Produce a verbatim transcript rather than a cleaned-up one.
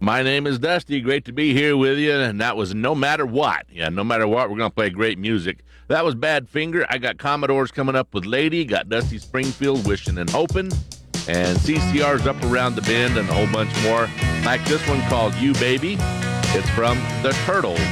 My name is Dusty. Great to be here with you. And that was No Matter What. Yeah, no matter what, we're going to play great music. That was Badfinger. I got Commodores coming up with Lady. Got Dusty Springfield, Wishing and Hoping. And C C R's Up Around the Bend and a whole bunch more. Like this one called You Baby. It's from the Turtles.